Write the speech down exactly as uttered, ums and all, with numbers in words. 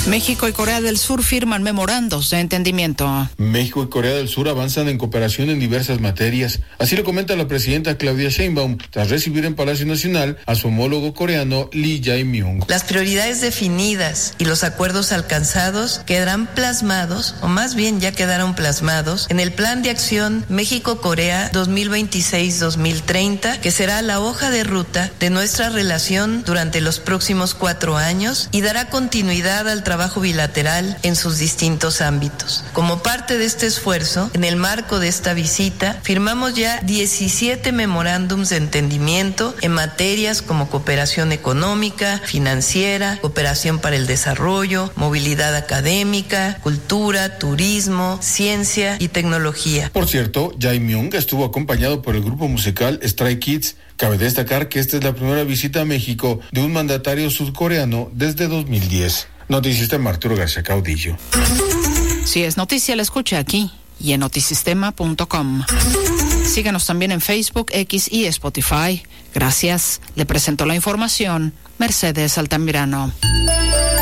México y Corea del Sur firman memorandos de entendimiento. México y Corea del Sur avanzan en cooperación en diversas materias. Así lo comenta la presidenta Claudia Sheinbaum, tras recibir en Palacio Nacional a su homólogo coreano Lee Jae-myung. Las prioridades definidas y los acuerdos alcanzados quedarán plasmados, o más bien ya quedaron plasmados, en el Plan de Acción México-Corea dos mil veintiséis a dos mil treinta, que será la hoja de ruta de nuestra relación durante los próximos cuatro años y dará continuidad al trabajo trabajo bilateral en sus distintos ámbitos. Como parte de este esfuerzo, en el marco de esta visita, firmamos ya diecisiete memorándums de entendimiento en materias como cooperación económica, financiera, cooperación para el desarrollo, movilidad académica, cultura, turismo, ciencia y tecnología. Por cierto, Jae-myung estuvo acompañado por el grupo musical Stray Kids. Cabe destacar que esta es la primera visita a México de un mandatario sudcoreano desde dos mil diez. Noticias Arturo García Caudillo. Si es noticia, la escucha aquí y en notisistema punto com. Síganos también en Facebook, X y Spotify. Gracias. Le presento la información Mercedes Altamirano.